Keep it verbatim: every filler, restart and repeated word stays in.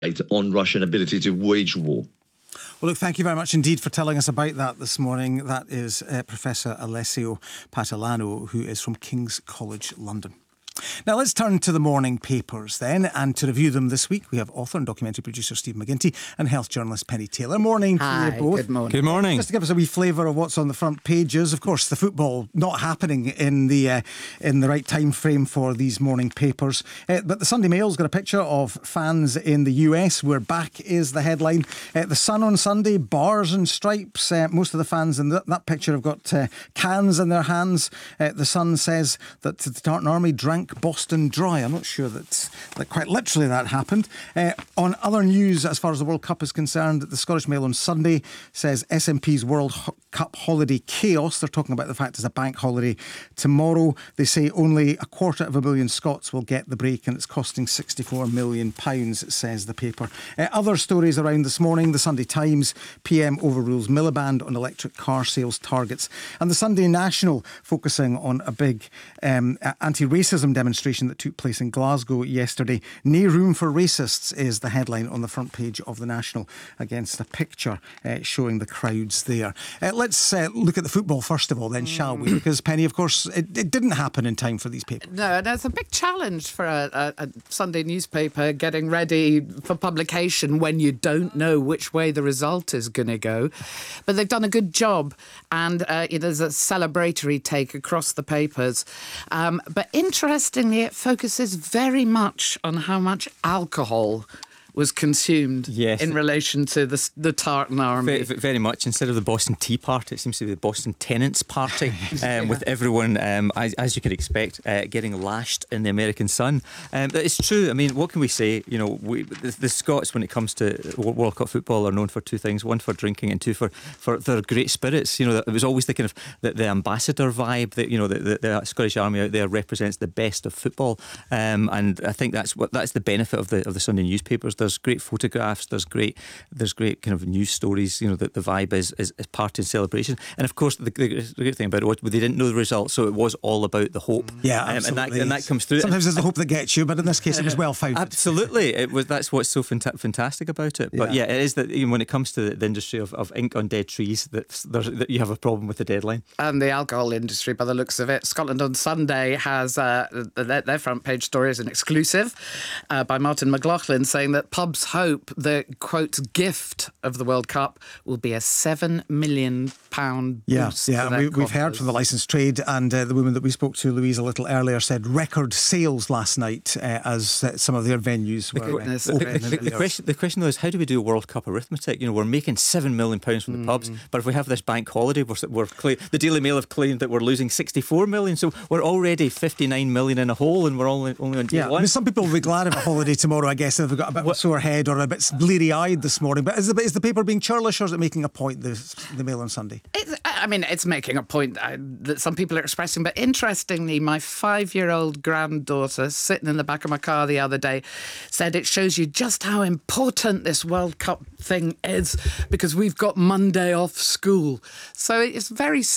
on Russian ability to wage war. Well, look, thank you very much indeed for telling us about that this morning. That is uh, Professor Alessio Patalano, who is from King's College London. Now let's turn to the morning papers then, and to review them this week we have author and documentary producer Steve McGinty and health journalist Penny Taylor. Morning Hi, to you both. good morning. Good morning. Just to give us a wee flavour of what's on the front pages, of course the football not happening in the uh, in the right time frame for these morning papers, uh, but the Sunday Mail's got a picture of fans in the U S. We're back is the headline. uh, The Sun on Sunday, bars and stripes. Uh, most of the fans in th- that picture have got uh, cans in their hands. uh, The Sun says that the Tartan Army drank Boston dry. I'm not sure that, that quite literally that happened. Uh, on other news, as far as the World Cup is concerned, the Scottish Mail on Sunday says S N P's World Ho- Cup holiday chaos. They're talking about the fact it's a bank holiday tomorrow. They say only a quarter of a million Scots will get the break, and it's costing sixty-four million pounds, says the paper. Uh, other stories around this morning: the Sunday Times, P M overrules Miliband on electric car sales targets, and the Sunday National focusing on a big um, anti-racism demonstration that took place in Glasgow yesterday. No room for racists is the headline on the front page of the National, against a picture uh, showing the crowds there. Uh, let's uh, look at the football first of all then, mm. shall we? Because Penny, of course, it, it didn't happen in time for these papers. No, and it's a big challenge for a, a, a Sunday newspaper getting ready for publication when you don't know which way the result is going to go. But they've done a good job, and uh, there's a celebratory take across the papers. Um, but interestingly, it focuses very much on how much alcohol was consumed yes. in relation to the, the Tartan Army. Very, very much. Instead of the Boston Tea Party, it seems to be the Boston Tenants Party, um, yeah. with everyone, um, as, as you could expect, uh, getting lashed in the American sun. Um, but it's true. I mean, what can we say? You know, we, the, the Scots, when it comes to World Cup football, are known for two things: one for drinking, and two for, for their great spirits. You know, it was always the kind of the, the ambassador vibe that, you know, the, the, the Scottish Army out there represents the best of football, um, and I think that's what that's the benefit of the of the Sunday newspapers. There's great photographs, there's great there's great kind of news stories, you know, that the vibe is, is, is party and celebration. And of course the, the, the great thing about it was they didn't know the result, so it was all about the hope. Yeah, um, absolutely. and, that, and that comes through. Sometimes it's the hope that gets you, but in this case it was well founded. Absolutely. It was. That's what's so fanta- fantastic about it. But yeah, yeah it is that, you know, when it comes to the industry of, of ink on dead trees, that, that you have a problem with the deadline. And the alcohol industry, by the looks of it. Scotland on Sunday has uh, their, their front page story is an exclusive uh, by Martin McLaughlin, saying that pubs hope the, quote, gift of the World Cup will be a seven million pound boost. Yeah, yeah. And we, we've coffers. heard from the licensed trade, and uh, the woman that we spoke to, Louise, a little earlier, said record sales last night uh, as uh, some of their venues were uh, the, the, the, the, question, the question though is, how do we do World Cup arithmetic? You know, we're making seven million pounds from the mm. pubs, but if we have this bank holiday, we're, we're cl- the Daily Mail have claimed that we're losing sixty-four million, so we're already fifty-nine million in a hole, and we're only, only on day yeah, one. I mean, some people will be glad of a holiday tomorrow, I guess, if they've got a bit of a sore head or a bit bleary-eyed this morning. But is the, is the paper being churlish, or is it making a point, the, the Mail on Sunday? It's, I mean, it's making a point uh, that some people are expressing. But interestingly, my five-year-old granddaughter, sitting in the back of my car the other day, said it shows you just how important this World Cup thing is, because we've got Monday off school. So it's very